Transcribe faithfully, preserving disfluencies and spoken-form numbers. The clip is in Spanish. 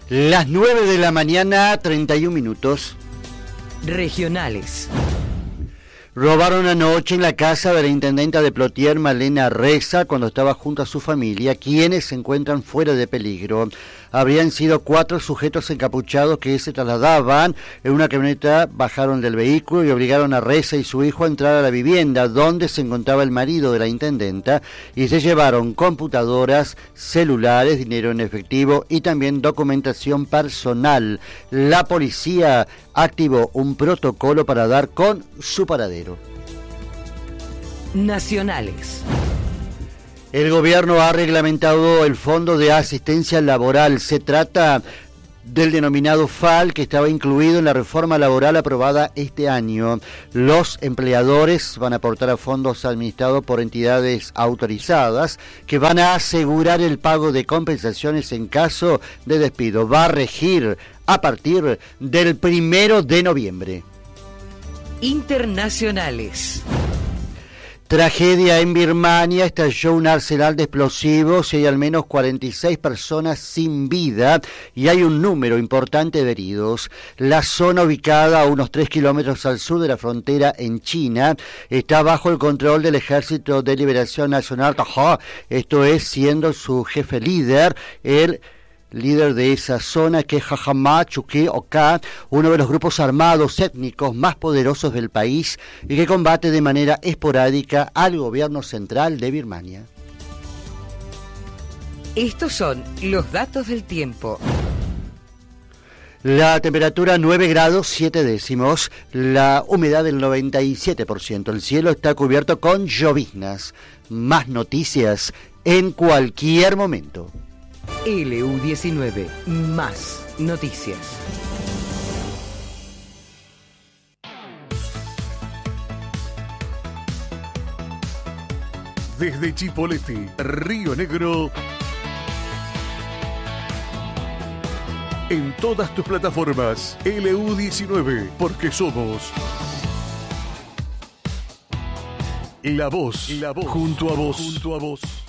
Las nueve de la mañana, treinta y un minutos. Regionales. Robaron anoche en la casa de la intendenta de Plotier, Malena Reza, cuando estaba junto a su familia, quienes se encuentran fuera de peligro. Habrían sido cuatro sujetos encapuchados que se trasladaban en una camioneta, bajaron del vehículo y obligaron a Reza y su hijo a entrar a la vivienda donde se encontraba el marido de la intendenta y se llevaron computadoras, celulares, dinero en efectivo y también documentación personal. La policía activó un protocolo para dar con su paradero. Nacionales. El gobierno ha reglamentado el Fondo de Asistencia Laboral. Se trata del denominado F A L, que estaba incluido en la reforma laboral aprobada este año. Los empleadores van a aportar a fondos administrados por entidades autorizadas que van a asegurar el pago de compensaciones en caso de despido. Va a regir a partir del primero de noviembre. Internacionales. Tragedia en Birmania, estalló un arsenal de explosivos y hay al menos cuarenta y seis personas sin vida y hay un número importante de heridos. La zona, ubicada a unos tres kilómetros al sur de la frontera en China, está bajo el control del Ejército de Liberación Nacional, esto es, siendo su jefe líder, el líder de esa zona, que es Jajama Chuki Oka, uno de los grupos armados étnicos más poderosos del país y que combate de manera esporádica al gobierno central de Birmania. Estos son los datos del tiempo. La temperatura nueve grados siete décimos, la humedad del noventa y siete por ciento, el cielo está cubierto con lloviznas. Más noticias en cualquier momento. L U diecinueve, más noticias. Desde Chipoleti, Río Negro, en todas tus plataformas, L U diecinueve, porque somos la voz, la voz, junto a vos, junto a vos.